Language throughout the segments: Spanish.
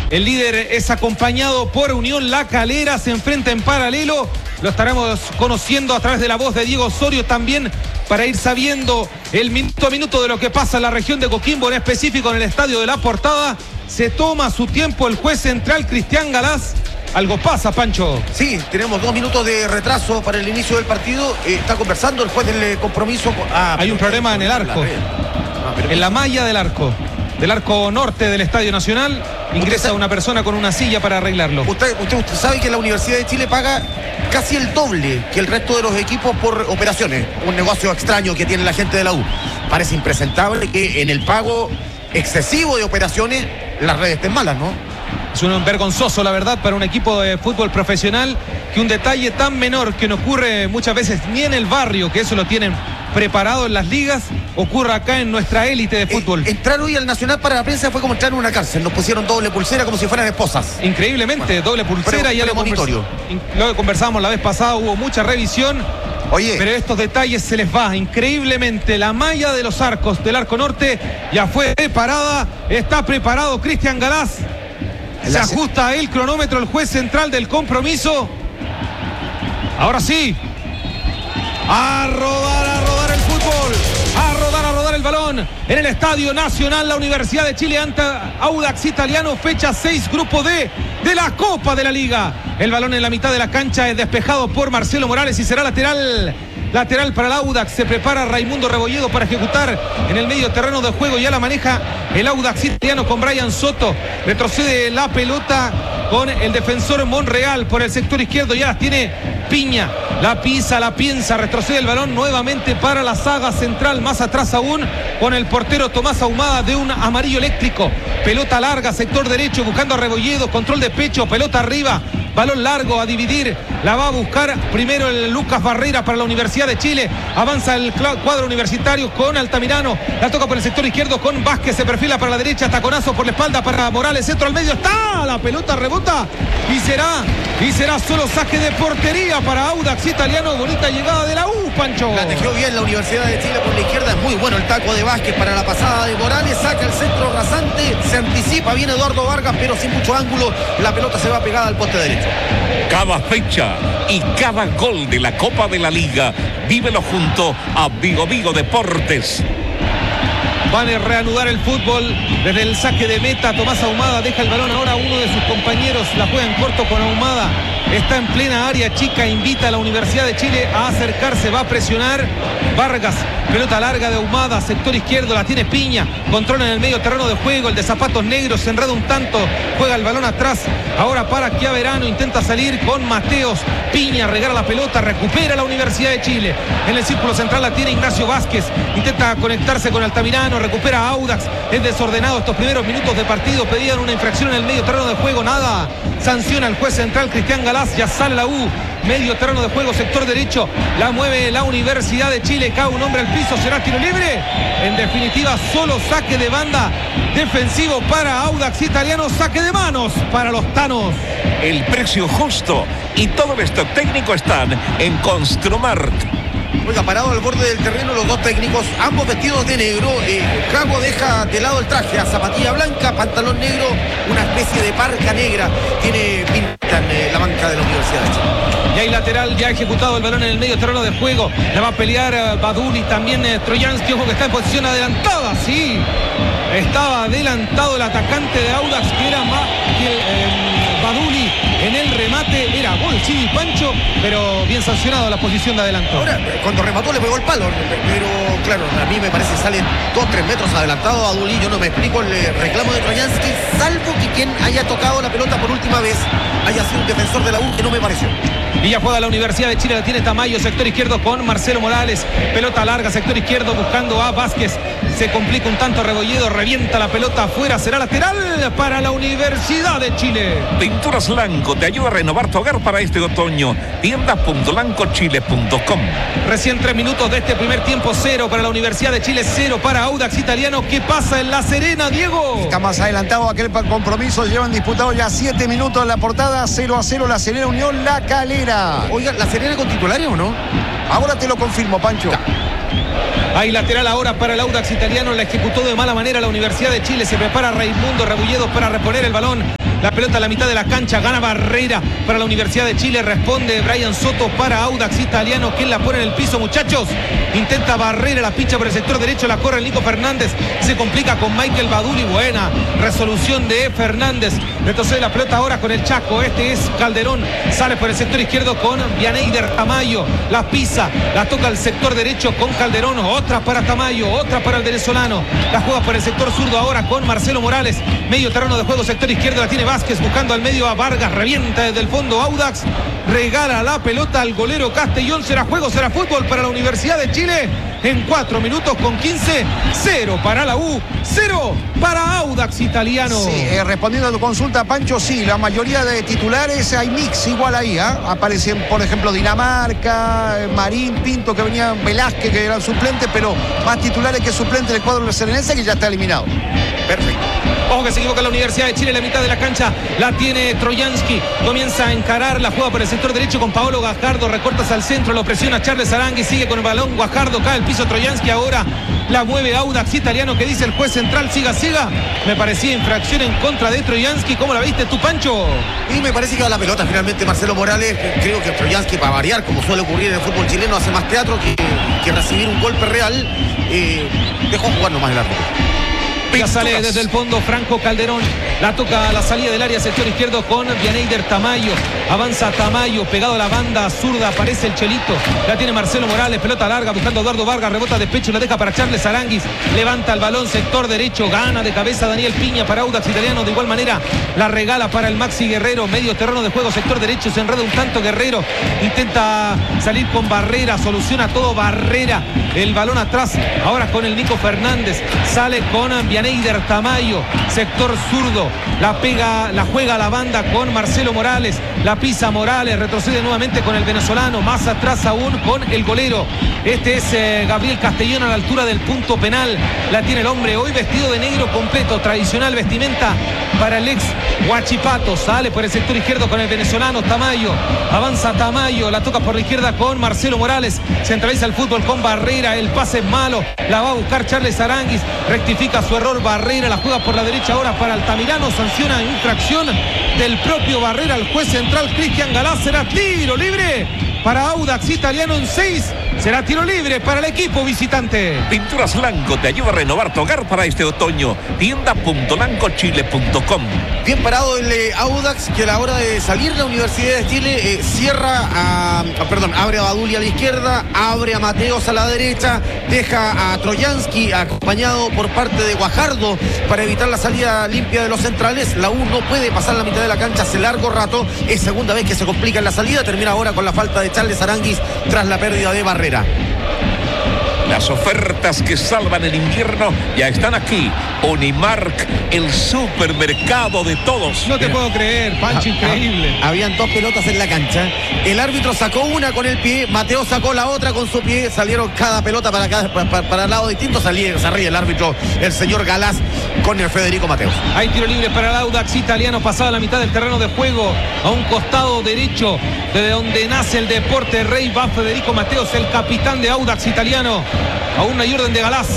El líder es acompañado por Unión La Calera, se enfrenta en paralelo. Lo estaremos conociendo a través de la voz de Diego Osorio también para ir sabiendo el minuto a minuto de lo que pasa en la región de Coquimbo, en específico en el estadio de La Portada. Se toma su tiempo el juez central Cristian Galaz. Algo pasa, Pancho. Sí, tenemos 2 minutos de retraso para el inicio del partido. Está conversando el juez del compromiso. Hay un problema en el arco, en la malla del arco norte del Estadio Nacional. Ingresa una persona con una silla para arreglarlo. Usted sabe que la Universidad de Chile paga casi el doble que el resto de los equipos por operaciones. Un negocio extraño que tiene la gente de la U. Parece impresentable que en el pago excesivo de operaciones las redes estén malas, ¿no? Es un vergonzoso, la verdad, para un equipo de fútbol profesional que un detalle tan menor que no ocurre muchas veces ni en el barrio, que eso lo tienen preparado en las ligas, ocurre acá en nuestra élite de fútbol. Entrar hoy al Nacional para la prensa fue como entrar en una cárcel. Nos pusieron doble pulsera como si fueran esposas. Increíblemente, doble pulsera. Y ya lo conversamos la vez pasada, hubo mucha revisión. Oye, pero estos detalles se les va increíblemente. La malla de los arcos del arco norte ya fue preparada. Está preparado Cristian Galaz. Se ajusta el cronómetro el juez central del compromiso. Ahora sí. A rodar el fútbol. A rodar el balón. En el Estadio Nacional, la Universidad de Chile ante Audax Italiano, fecha 6, grupo D de la Copa de la Liga. El balón en la mitad de la cancha es despejado por Marcelo Morales y será lateral. Lateral para el Audax. Se prepara Raimundo Rebolledo para ejecutar en el medio terreno de juego. Ya la maneja el Audax Italiano con Brian Soto. Retrocede la pelota con el defensor Monreal por el sector izquierdo. Ya las tiene Piña. La pisa, la piensa. Retrocede el balón nuevamente para la saga central. Más atrás aún con el portero Tomás Ahumada de un amarillo eléctrico. Pelota larga, sector derecho, buscando a Rebolledo. Control de pecho, pelota arriba. Balón largo a dividir. La va a buscar primero el Lucas Barrera para la Universidad de Chile. Avanza el cuadro universitario con Altamirano. La toca por el sector izquierdo con Vázquez. Se perfila para la derecha. Taconazo por la espalda para Morales. Centro al medio. Está. La pelota rebota. Y será solo saque de portería para Audax Italiano. Bonita llegada de la U, Pancho. La tejió bien la Universidad de Chile por la izquierda. Es muy bueno el taco de Vázquez para la pasada de Morales. Saca el centro rasante. Se anticipa. Viene Eduardo Vargas, pero sin mucho ángulo. La pelota se va pegada al poste derecho. Cada fecha y cada gol de la Copa de la Liga, vívelo junto a Vigo Deportes. Van a reanudar el fútbol desde el saque de meta. Tomás Ahumada deja el balón ahora a uno de sus compañeros. La juega en corto con Ahumada. Está en plena área chica. Invita a la Universidad de Chile a acercarse. Va a presionar Vargas. Pelota larga de Ahumada. Sector izquierdo. La tiene Piña. Controla en el medio terreno de juego. El de zapatos negros. Se enreda un tanto. Juega el balón atrás. Ahora para Chiaverano. Intenta salir con Mateos. Piña regala la pelota. Recupera la Universidad de Chile. En el círculo central la tiene Ignacio Vázquez. Intenta conectarse con Altamirano. Recupera Audax. Es desordenado estos primeros minutos de partido. Pedían una infracción en el medio terreno de juego. Nada. Sanciona el juez central Cristian Galaz. Ya sale la U. Medio terreno de juego, sector derecho. La mueve la Universidad de Chile. Cae un hombre al piso. ¿Será tiro libre? En definitiva, solo saque de banda defensivo para Audax Italiano. Saque de manos para los tanos. El precio justo y todo el stock técnico están en Construmart. Oiga, parado al borde del terreno los dos técnicos, ambos vestidos de negro. Cago deja de lado el traje a zapatilla blanca, pantalón negro, una especie de parca negra. Tiene pinta en la banca de la Universidad de Chile. Y hay lateral, ya ha ejecutado el balón en el medio terreno de juego. La va a pelear Baduli, también Troyansky, ojo que está en posición adelantada, sí. Estaba adelantado el atacante de Audax, que era más que Baduli. En el remate era gol, sí, Pancho, pero bien sancionado la posición de adelanto. Ahora, cuando remató le pegó el palo, pero claro, a mí me parece que sale 2-3 metros adelantado a Baduli. Yo no me explico el reclamo de Troyansky, salvo que quien haya tocado la pelota por última vez haya sido un defensor de la U, que no me pareció. Y ya juega la Universidad de Chile, la tiene Tamayo, sector izquierdo con Marcelo Morales. Pelota larga, sector izquierdo buscando a Vázquez. Se complica un tanto Rebolledo, revienta la pelota afuera, será lateral para la Universidad de Chile. Pinturas Lanco te ayuda a renovar tu hogar para este otoño. Tiendas.lancochile.com. Recién 3 minutos de este primer tiempo, 0 para la Universidad de Chile, 0 para Audax Italiano. ¿Qué pasa en La Serena, Diego? Está más adelantado aquel compromiso, llevan disputado ya 7 minutos en la portada, 0-0 La Serena Unión La Calera. Oiga, ¿La Serena con titulares o no? Ahora te lo confirmo, Pancho. Hay lateral ahora para el Audax Italiano, la ejecutó de mala manera la Universidad de Chile. Se prepara Raimundo Rebolledo para reponer el balón. La pelota a la mitad de la cancha, gana Barrera para la Universidad de Chile, responde Brian Soto para Audax Italiano, quien la pone en el piso, muchachos. Intenta Barrera, la pincha por el sector derecho, la corre el Nico Fernández, se complica con Michael Baduli, buena resolución de Fernández. Retrocede la pelota ahora con el Chaco, este es Calderón, sale por el sector izquierdo con Vianeyder Tamayo, la pisa, la toca al sector derecho con Calderón, otra para Tamayo, otra para el venezolano, la juega por el sector zurdo ahora con Marcelo Morales, medio terreno de juego, sector izquierdo, la tiene Vázquez buscando al medio a Vargas, revienta desde el fondo Audax, regala la pelota al golero Castellón. Será juego, será fútbol para la Universidad de Chile en 4 minutos con 15, 0 para la U, 0 para Audax Italiano. Sí, respondiendo a tu consulta, Pancho, sí, la mayoría de titulares hay mix igual ahí, aparecen, por ejemplo, Dinamarca, Marín, Pinto, que venía, Velázquez, que eran suplentes, pero más titulares que suplentes del cuadro serenense, que ya está eliminado. Perfecto. Ojo que se equivoca la Universidad de Chile en la mitad de la cancha, la tiene Troyansky, comienza a encarar, la juega por el sector derecho con Paolo Guajardo, recortas al centro, lo presiona Charles Arangui, sigue con el balón, Guajardo cae al piso, Troyansky ahora la mueve Audax Italiano, que dice el juez central, siga, me parecía infracción en contra de Troyansky. ¿Cómo la viste tú, Pancho? Y me parece que va la pelota finalmente Marcelo Morales. Creo que Troyansky, para variar, como suele ocurrir en el fútbol chileno, hace más teatro que recibir un golpe real. Dejó jugar nomás el árbitro. Ya sale desde el fondo Franco Calderón, la toca a la salida del área sector izquierdo con Vianeyder Tamayo, avanza Tamayo, pegado a la banda zurda, aparece el Chelito, la tiene Marcelo Morales, pelota larga buscando a Eduardo Vargas, rebota de pecho, la deja para Charles Aranguis, levanta el balón sector derecho, gana de cabeza Daniel Piña para Audax Italiano, de igual manera la regala para el Maxi Guerrero, medio terreno de juego, sector derecho, se enreda un tanto Guerrero, intenta salir con Barrera, soluciona todo Barrera, el balón atrás, ahora con el Nico Fernández, sale con Vianeyder Tamayo, sector zurdo, la pega, la juega a la banda con Marcelo Morales, la pisa Morales, retrocede nuevamente con el venezolano, más atrás aún con el golero, este es Gabriel Castellón a la altura del punto penal, la tiene el hombre hoy vestido de negro completo, tradicional vestimenta para el ex Huachipato, sale por el sector izquierdo con el venezolano Tamayo, avanza Tamayo, la toca por la izquierda con Marcelo Morales, centraliza el fútbol con Barrera, el pase es malo, la va a buscar Charles Aranguis, rectifica su error Barrera, la juega por la derecha ahora para Altamirano, sanciona infracción del propio Barrera, el juez central Cristian Galás, será tiro libre para Audax Italiano en 6, será tiro libre para el equipo visitante. Pinturas Lanco te ayuda a renovar tu hogar para este otoño. Tienda.lancochile.com. Bien parado el Audax, que a la hora de salir la Universidad de Chile abre a Baduli a la izquierda, abre a Mateos a la derecha, deja a Troyansky acompañado por parte de Guajardo para evitar la salida limpia de los centrales. La U no puede pasar la mitad de la cancha hace largo rato, es segunda vez que se complica en la salida, termina ahora con la falta de Charles Aranguis tras la pérdida de Barrera. Las ofertas que salvan el invierno ya están aquí. Unimark, el supermercado de todos. No te puedo creer, Pancho, increíble. Habían 2 pelotas en la cancha. El árbitro sacó una con el pie, Mateo sacó la otra con su pie. Salieron cada pelota para lado distinto. Se ríe el árbitro, el señor Galás, con el Federico Mateos. Hay tiro libre para el Audax Italiano, pasada la mitad del terreno de juego, a un costado derecho, desde donde nace el deporte rey, va Federico Mateos, el capitán de Audax Italiano. Aún no hay orden de Galás.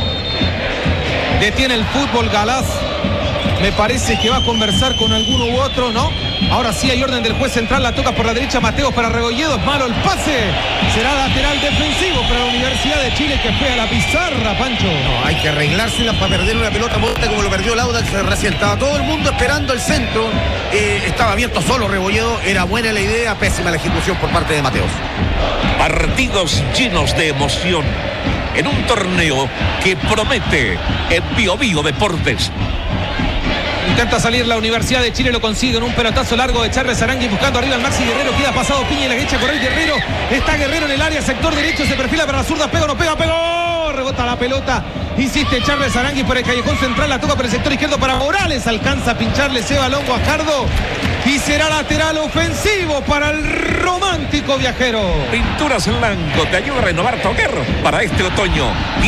Detiene el fútbol Galás. Me parece que va a conversar con alguno u otro, ¿no? Ahora sí hay orden del juez central, la toca por la derecha Mateos para Rebolledo, es malo el pase. Será lateral defensivo para la Universidad de Chile, que fue a la pizarra, Pancho. No, hay que arreglársela para perder una pelota muerta como lo perdió el Audax recién. Estaba todo el mundo esperando el centro. Estaba abierto solo Rebolledo. Era buena la idea, pésima la ejecución por parte de Mateos. Partidos llenos de emoción en un torneo que promete en Bio Bio Deportes. Intenta salir la Universidad de Chile, lo consigue en un pelotazo largo de Charles Aranguis buscando arriba al Maxi Guerrero, queda pasado Piña y la echa por el Guerrero, está Guerrero en el área, sector derecho, se perfila para la zurda, pega o no pega, pegó, rebota la pelota, insiste Charles Aranguis por el callejón central, la toca por el sector izquierdo para Morales, alcanza a pincharle ese balón Guajardo y será lateral ofensivo para el romántico viajero. Pinturas Lanco te ayuda a renovar tu hogar para este otoño.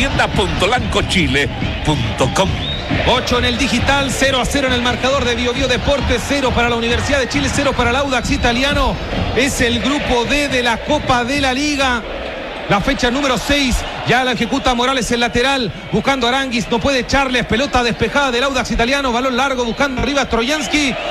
Tienda.lancochile.com. 8 en el digital, 0-0 en el marcador de Bio Bio Deportes, 0 para la Universidad de Chile, 0 para el Audax Italiano. Es el grupo D de la Copa de la Liga. La fecha número 6, ya la ejecuta Morales el lateral, buscando a Aranguis, no puede Charles, pelota despejada del Audax Italiano, balón largo buscando arriba a Troyansky,